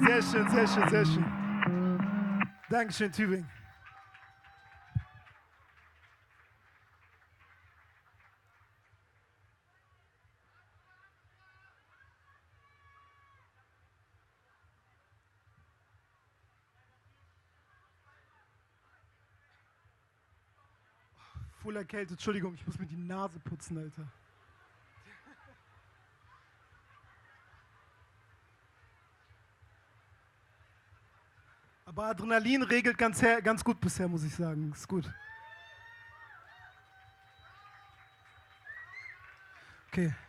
Sehr schön, sehr schön, sehr schön. Dankeschön, Tübingen. Voll erkältet, Entschuldigung, ich muss mir die Nase putzen, Alter. Aber Adrenalin regelt ganz gut bisher, muss ich sagen. Ist gut. Okay.